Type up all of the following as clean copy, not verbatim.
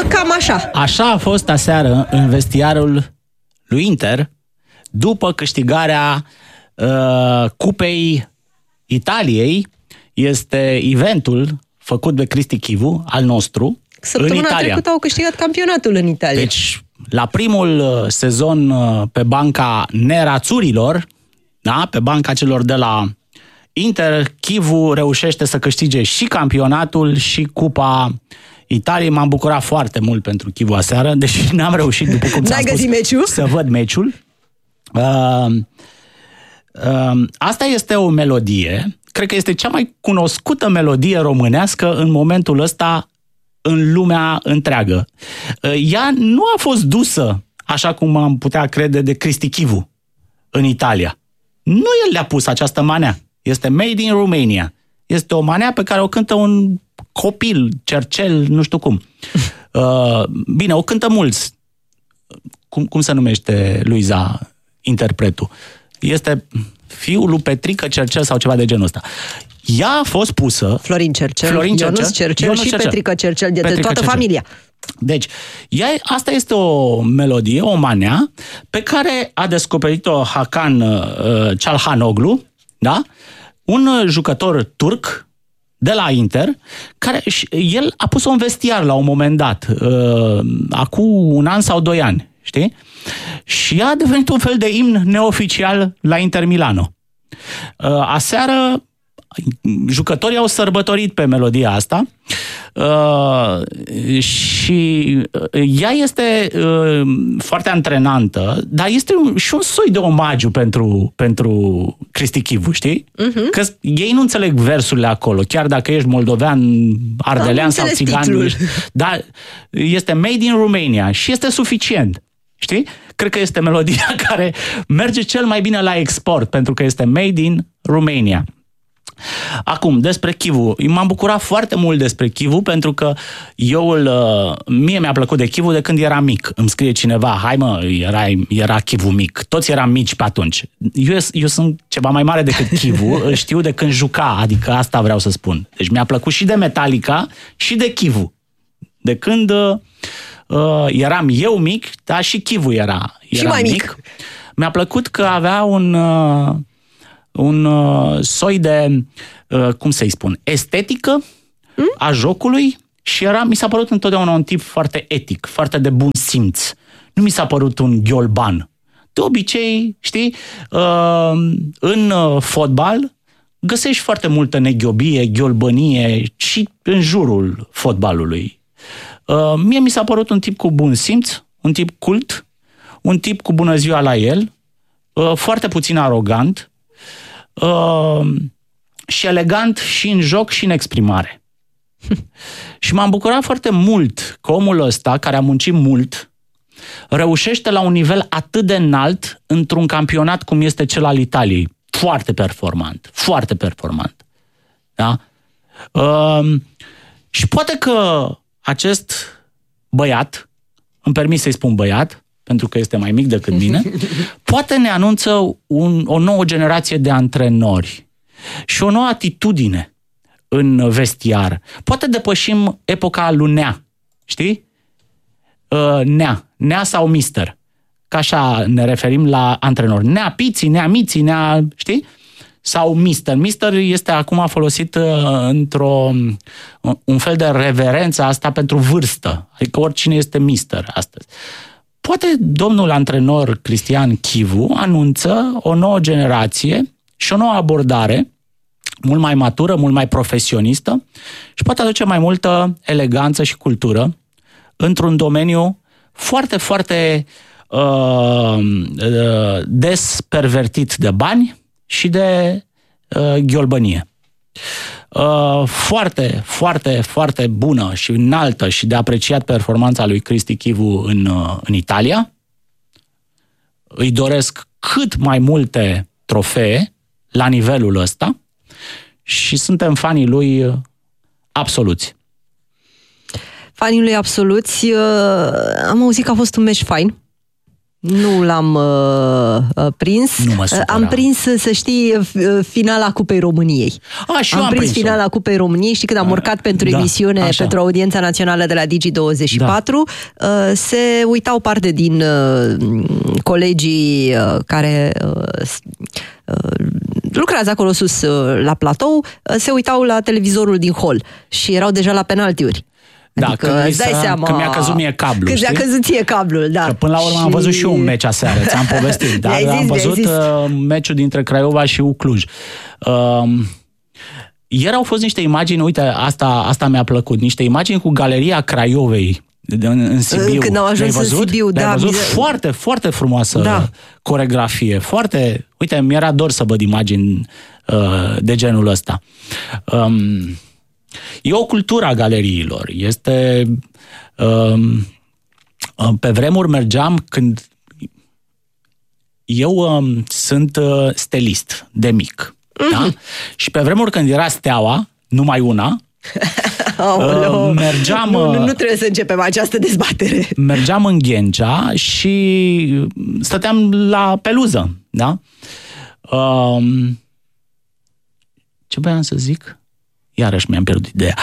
cam așa. Așa a fost aseară în vestiarul lui Inter, după câștigarea Cupei Italiei. Este eventul făcut de Cristi Chivu, al nostru, Săptămâna trecută au câștigat campionatul în Italia. Deci, la primul sezon pe banca nerațurilor, da, pe banca celor de la Inter, Chivu reușește să câștige și campionatul și Cupa Italiei. M-am bucurat foarte mult pentru Chivu aseară, deși n-am reușit, după cum ți-am spus, meciul? să văd meciul. Asta este o melodie, cred că este cea mai cunoscută melodie românească în momentul ăsta în lumea întreagă. Ea nu a fost dusă, așa cum am putea crede, de Cristi Chivu în Italia. Nu el le-a pus această manea. Este made in Romania. Este o manea pe care o cântă un copil, cercel, nu știu cum. Bine, o cântă mulți. Cum se numește, Luiza, interpretul? Este fiul lui Petrică Cercel sau ceva de genul ăsta. Ea a fost pusă... Florin Cercel, Ionuț Cercel și Petrică Cercel, de toată Cercel. Familia. Deci, asta este o melodie, o manea, pe care a descoperit-o Hakan Çalhanoğlu, da? Un jucător turc de la Inter, care el a pus-o în vestiar la un moment dat, acum 1 an sau 2 ani, știi? Și ea a devenit un fel de imn neoficial la Inter Milano. Aseară jucătorii au sărbătorit pe melodia asta și ea este foarte antrenantă, dar este și un soi de omagiu pentru Cristi Chivu, știi? Că ei nu înțeleg versurile acolo, chiar dacă ești moldovean, ardelean sau țigan. Dar este made in Romania și este suficient. Știi? Cred că este melodia care merge cel mai bine la export, pentru că este made in Romania. Acum, despre Chivu. M-am bucurat foarte mult despre Chivu, pentru că mie mi-a plăcut de Chivu de când eram mic. Îmi scrie cineva, hai mă, era Chivu mic. Toți eram mici pe atunci. Eu sunt ceva mai mare decât Chivu, îl știu de când juca, adică asta vreau să spun. Deci mi-a plăcut și de Metallica și de Chivu. De când eram eu mic, dar și Chivu era și mai mic. Mi-a plăcut că avea un soi de, cum să-i spun, estetică a jocului și mi s-a părut întotdeauna un tip foarte etic, foarte de bun simț. Nu mi s-a părut un ghiolban. De obicei, știi, în fotbal găsești foarte multă neghiobie, ghiolbănie și în jurul fotbalului. Mie mi s-a părut un tip cu bun simț, un tip cult, un tip cu bună ziua la el, foarte puțin arogant și elegant și în joc și în exprimare. Și m-am bucurat foarte mult că omul ăsta, care a muncit mult, reușește la un nivel atât de înalt într-un campionat cum este cel al Italiei. Foarte performant, foarte performant. Da? Și poate că acest băiat, îmi permit să-i spun băiat, pentru că este mai mic decât mine, poate ne anunță o nouă generație de antrenori și o nouă atitudine în vestiar. Poate depășim epoca lui Nea, știi? Nea sau Mister, că așa ne referim la antrenori. Nea Piții, Nea Miții, Nea, știi? Sau Mister. Mister este acum folosit un fel de reverență asta pentru vârstă. Adică oricine este Mister astăzi. Poate domnul antrenor Cristian Chivu anunță o nouă generație și o nouă abordare mult mai matură, mult mai profesionistă și poate aduce mai multă eleganță și cultură într-un domeniu foarte, foarte des pervertit de bani și de ghiolbănie. Foarte, foarte, foarte bună și înaltă și de apreciat performanța lui Cristi Chivu în Italia. Îi doresc cât mai multe trofee la nivelul ăsta și suntem fanii lui absoluți. Fanii lui absoluți. Am auzit că a fost un meci fain. Nu l-am prins. Nu mă supăra. Am prins, să știi, finala Cupei României. Am prins finala Cupei României. Știi, când am urcat pentru emisiune, pentru Audiența Națională de la Digi24, se uitau parte din colegii care lucrează acolo sus la platou, se uitau la televizorul din hol și erau deja la penaltiuri. Da, adică, când mi-a căzut mie cablul. Când mi-a căzut ție cablul, da. Că până la urmă am văzut și eu un meci aseară, ți-am povestit, dar am văzut meciul dintre Craiova și Cluj. Ieri au fost niște imagini, uite, asta mi-a plăcut, niște imagini cu Galeria Craiovei în Sibiu. Când au ajuns în Sibiu, da. Văzut? Foarte, foarte frumoasă coregrafie. Foarte, uite, mi-era dor să văd imagini de genul ăsta. E o cultură a galeriilor. Este... pe vremuri mergeam când... Eu sunt stelist de mic. Da? Și pe vremuri când era Steaua, numai una, mergeam... Nu trebuie să începem această dezbatere. Mergeam în Ghencea și stăteam la peluză. Da? Ce voiam să zic? Iarăși mi-am pierdut ideea.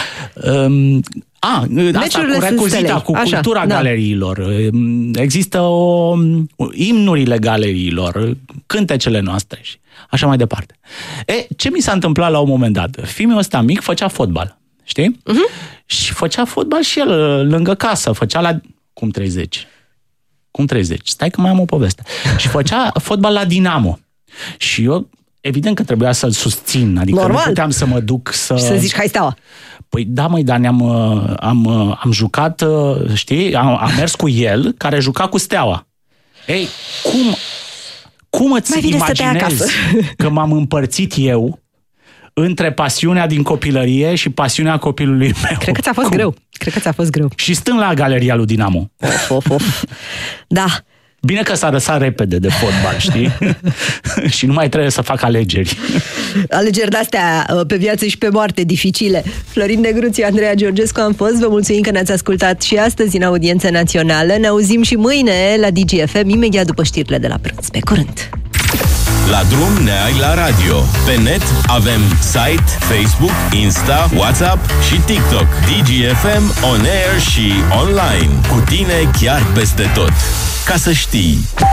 Asta cu recuzita, cu cultura galeriilor. Există imnurile galeriilor, cântecele noastre și așa mai departe. Ce mi s-a întâmplat la un moment dat? Fiul ăsta mic făcea fotbal, știi? Și făcea fotbal și el lângă casă, făcea la... Cum 30? Stai că mai am o poveste. Și făcea fotbal la Dinamo. Și eu, evident că trebuia să-l susțin, adică nu puteam să mă duc să... Și să zici, hai Steaua. Păi da, măi, dar am jucat, știi, am mers cu el, care juca cu Steaua. Ei, cum îți imaginezi că m-am împărțit eu între pasiunea din copilărie și pasiunea copilului meu? Cred că ți-a fost greu. Și stând la Galeria lui Dinamo. Of. Da. Bine că s-a răsat repede de fotbal, știi? Și nu mai trebuie să fac alegeri. Alegeri de-astea pe viață și pe moarte dificile. Florin Negruțiu, Andreea Georgescu am fost. Vă mulțumim că ne-ați ascultat și astăzi în Audiența Națională. Ne auzim și mâine la DGFM, imediat după știrile de la prânz. Pe curând! La drum ne ai la radio. Pe net avem site, Facebook, Insta, WhatsApp și TikTok. DGFM on air și online. Cu tine chiar peste tot. Ca să știi.